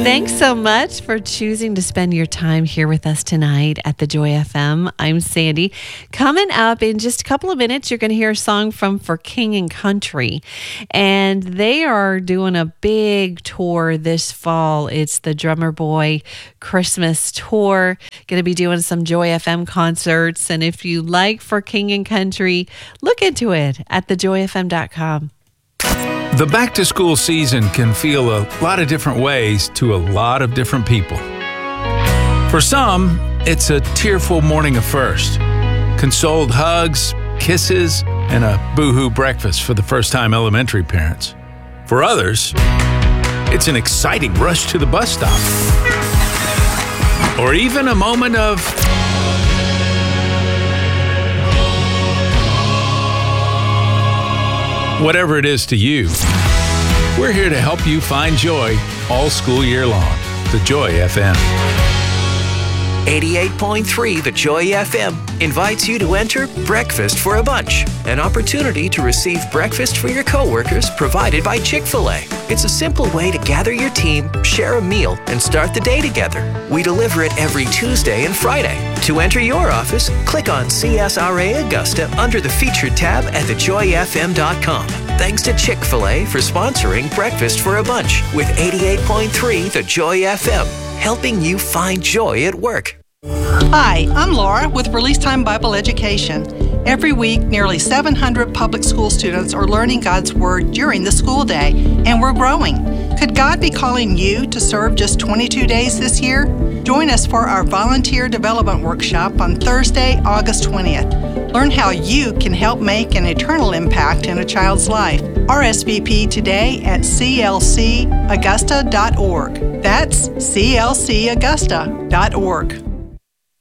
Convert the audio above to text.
Thanks so much for choosing to spend your time here with us tonight at the Joy FM. I'm Sandy. Coming up in just a couple of minutes, you're going to hear a song from For King and Country. And they are doing a big tour this fall. It's the Drummer Boy Christmas Tour. Going to be doing some Joy FM concerts. And if you like For King and Country, look into it at thejoyfm.com. The back-to-school season can feel a lot of different ways to a lot of different people. For some, it's a tearful morning of first, consoled hugs, kisses, and a boo-hoo breakfast for the first-time elementary parents. For others, it's an exciting rush to the bus stop, or even a moment of whatever it is to you. We're here to help you find joy all school year long. The Joy FM. 88.3 The Joy FM invites you to enter Breakfast for a Bunch, an opportunity to receive breakfast for your coworkers provided by Chick-fil-A. It's a simple way to gather your team, share a meal, and start the day together. We deliver it every Tuesday and Friday. To enter your office, click on CSRA Augusta under the Featured tab at thejoyfm.com. Thanks to Chick-fil-A for sponsoring Breakfast for a Bunch with 88.3 The Joy FM, helping you find joy at work. Hi, I'm Laura with Release Time Bible Education. Every week, nearly 700 public school students are learning God's Word during the school day, and we're growing. Could God be calling you to serve just 22 days this year? Join us for our Volunteer Development Workshop on Thursday, August 20th. Learn how you can help make an eternal impact in a child's life. RSVP today at clcaugusta.org. That's clcaugusta.org.